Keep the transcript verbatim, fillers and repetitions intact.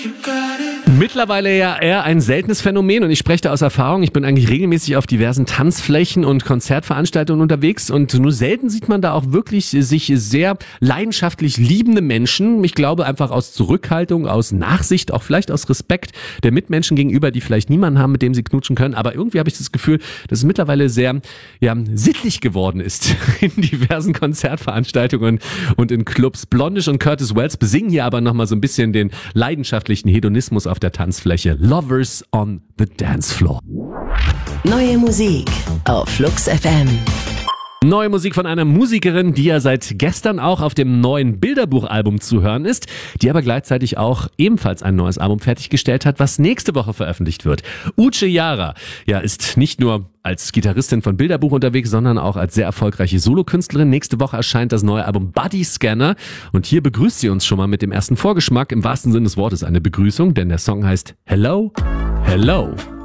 Mittlerweile ja eher ein seltenes Phänomen und ich spreche da aus Erfahrung. Ich bin eigentlich regelmäßig auf diversen Tanzflächen und Konzertveranstaltungen unterwegs und nur selten sieht man da auch wirklich sich sehr leidenschaftlich liebende Menschen. Ich glaube einfach aus Zurückhaltung, aus Nachsicht, auch vielleicht aus Respekt der Mitmenschen gegenüber, die vielleicht niemanden haben, mit dem sie knutschen können. Aber irgendwie habe ich das Gefühl, dass es mittlerweile sehr ja, sittlich geworden ist in diversen Konzertveranstaltungen und in Clubs. Blondish und Curtis Wells besingen hier aber nochmal so ein bisschen den leidenschaftlichen Hedonismus auf der Tanzfläche. Lovers on the Dance Floor. Neue Musik auf Flux F M. Neue Musik von einer Musikerin, die ja seit gestern auch auf dem neuen Bilderbuchalbum zu hören ist, die aber gleichzeitig auch ebenfalls ein neues Album fertiggestellt hat, was nächste Woche veröffentlicht wird. Uche Jara, ja, ist nicht nur als Gitarristin von Bilderbuch unterwegs, sondern auch als sehr erfolgreiche Solokünstlerin. Nächste Woche erscheint das neue Album Body Scanner und hier begrüßt sie uns schon mal mit dem ersten Vorgeschmack, im wahrsten Sinne des Wortes eine Begrüßung, denn der Song heißt Hello, Hello.